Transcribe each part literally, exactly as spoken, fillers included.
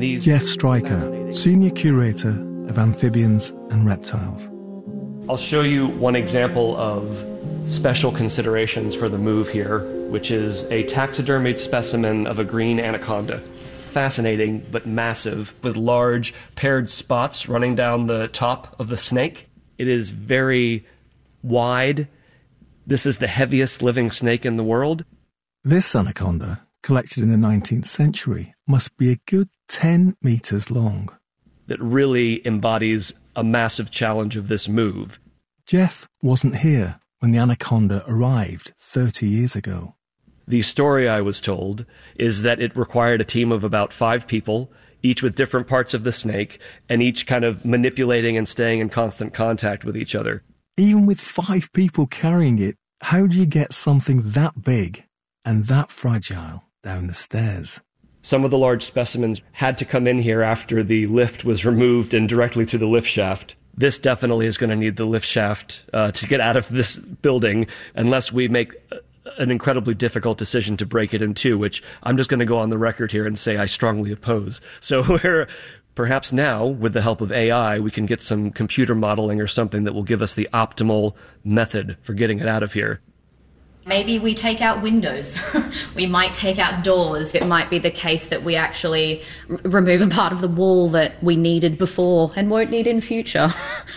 These Jeff Stryker, Senior Curator of Amphibians and Reptiles. I'll show you one example of special considerations for the move here, which is a taxidermied specimen of a green anaconda. Fascinating, but massive, with large paired spots running down the top of the snake. It is very wide. This is the heaviest living snake in the world. This anaconda, collected in the nineteenth century, must be a good ten metres long. That really embodies a massive challenge of this move. Jeff wasn't here when the anaconda arrived thirty years ago. The story I was told is that it required a team of about five people, each with different parts of the snake, and each kind of manipulating and staying in constant contact with each other. Even with five people carrying it, how do you get something that big and that fragile down the stairs? Some of the large specimens had to come in here after the lift was removed and directly through the lift shaft. This definitely is going to need the lift shaft uh, to get out of this building unless we make an incredibly difficult decision to break it in two, which I'm just going to go on the record here and say I strongly oppose. So we're, perhaps now, with the help of A I, we can get some computer modeling or something that will give us the optimal method for getting it out of here. Maybe we take out windows. We might take out doors. It might be the case that we actually r- remove a part of the wall that we needed before and won't need in future.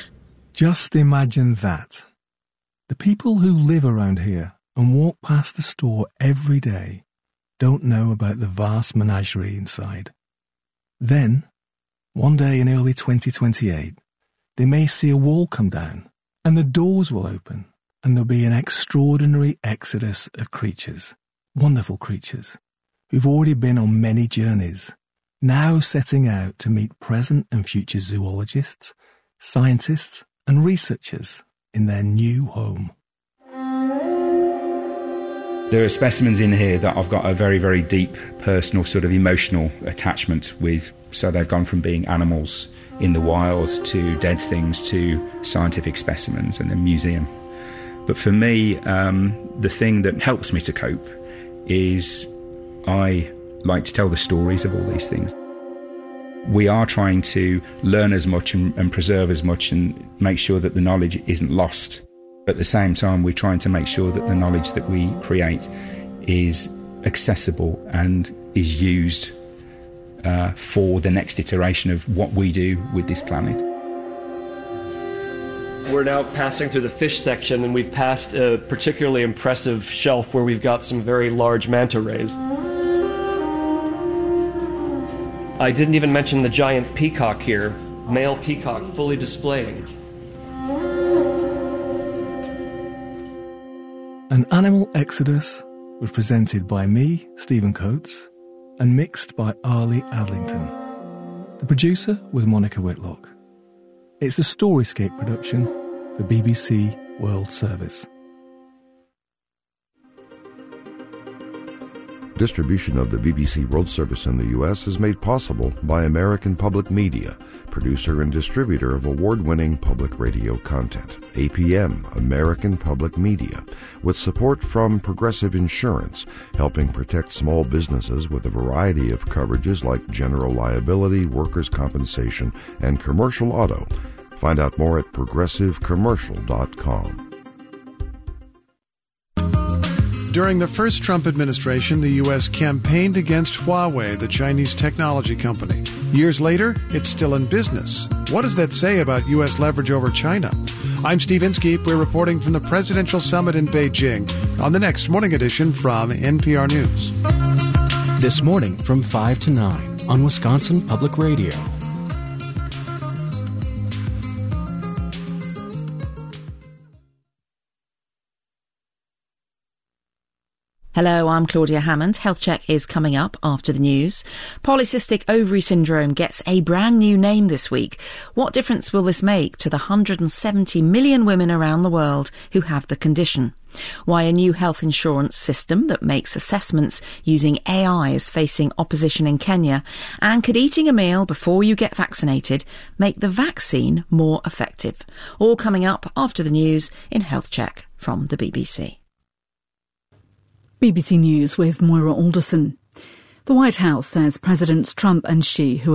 Just imagine that. The people who live around here and walk past the store every day don't know about the vast menagerie inside. Then, one day in early twenty twenty-eight, they may see a wall come down and the doors will open. And there'll be an extraordinary exodus of creatures, wonderful creatures, who've already been on many journeys, now setting out to meet present and future zoologists, scientists and researchers in their new home. There are specimens in here that I've got a very, very deep personal sort of emotional attachment with. So they've gone from being animals in the wild to dead things to scientific specimens in a museum. But for me, um, the thing that helps me to cope is I like to tell the stories of all these things. We are trying to learn as much and, and preserve as much and make sure that the knowledge isn't lost. At the same time, we're trying to make sure that the knowledge that we create is accessible and is used uh, for the next iteration of what we do with this planet. We're now passing through the fish section, and we've passed a particularly impressive shelf where we've got some very large manta rays. I didn't even mention the giant peacock here, male peacock fully displaying. An Animal Exodus was presented by me, Stephen Coates, and mixed by Arlie Adlington. The producer was Monica Whitlock. It's a Storyscape production for B B C World Service. Distribution of the B B C World Service in the U S is made possible by American Public Media, producer and distributor of award-winning public radio content. A P M, American Public Media, with support from Progressive Insurance, helping protect small businesses with a variety of coverages like general liability, workers' compensation, and commercial auto. Find out more at progressive commercial dot com. During the first Trump administration, the U S campaigned against Huawei, the Chinese technology company. Years later, it's still in business. What does that say about U S leverage over China? I'm Steve Inskeep. We're reporting from the Presidential Summit in Beijing on the next morning edition from N P R News. This morning from five to nine on Wisconsin Public Radio. Hello, I'm Claudia Hammond. Health Check is coming up after the news. Polycystic ovary syndrome gets a brand new name this week. What difference will this make to the one hundred seventy million women around the world who have the condition? Why a new health insurance system that makes assessments using A I is facing opposition in Kenya? And could eating a meal before you get vaccinated make the vaccine more effective? All coming up after the news in Health Check from the B B C. B B C News with Moira Alderson. The White House says Presidents Trump and Xi, who